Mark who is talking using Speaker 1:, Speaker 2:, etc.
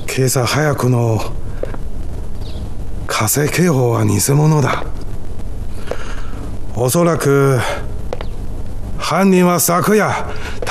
Speaker 1: 今朝早くの火星警報は偽物だ。おそらく犯人は昨夜